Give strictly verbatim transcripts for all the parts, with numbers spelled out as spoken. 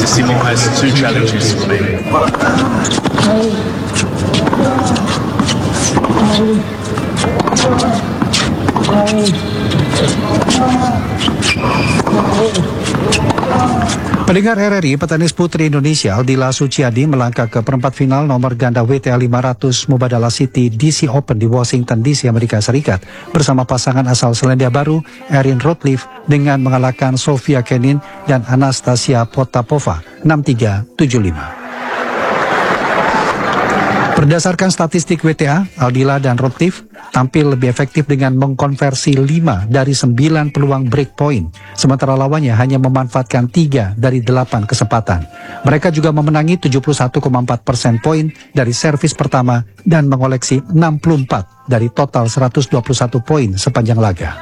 Simon has two challenges for me. Pendengar R R I, petenis putri Indonesia Aldila Suciadi melangkah ke perempat final nomor ganda W T A lima ratus Mubadala City D C Open di Washington D C, Amerika Serikat bersama pasangan asal Selandia Baru Erin Routliffe dengan mengalahkan Sofia Kenin dan Anastasia Potapova enam tiga tujuh lima. Berdasarkan statistik W T A, Aldila dan Routliffe tampil lebih efektif dengan mengkonversi lima dari sembilan peluang break point, sementara lawannya hanya memanfaatkan tiga dari delapan kesempatan. Mereka juga memenangi tujuh puluh satu koma empat persen poin dari servis pertama dan mengoleksi enam puluh empat dari total seratus dua puluh satu poin sepanjang laga.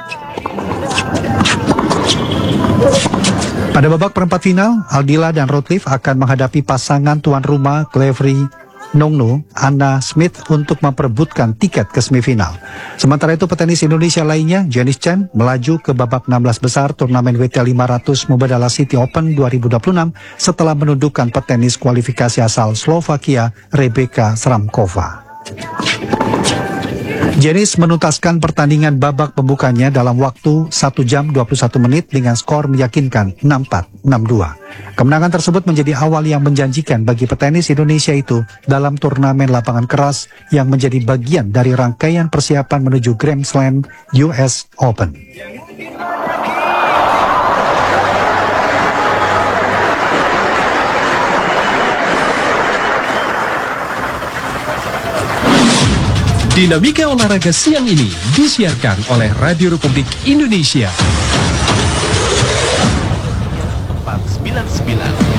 Pada babak perempat final, Aldila dan Routliffe akan menghadapi pasangan tuan rumah Clevery Nongnu, Anna Smith untuk memperebutkan tiket ke semifinal. Sementara itu petenis Indonesia lainnya, Janice Chen, melaju ke babak enam belas besar turnamen W T A lima ratus Mubadala City Open dua ribu dua puluh enam setelah menundukkan petenis kualifikasi asal Slovakia, Rebeka Sramkova. Janice menuntaskan pertandingan babak pembukanya dalam waktu satu jam dua puluh satu menit dengan skor meyakinkan enam empat enam dua. Kemenangan tersebut menjadi awal yang menjanjikan bagi petenis Indonesia itu dalam turnamen lapangan keras yang menjadi bagian dari rangkaian persiapan menuju Grand Slam U S Open. Dinamika olahraga siang ini disiarkan oleh Radio Republik Indonesia. empat sembilan sembilan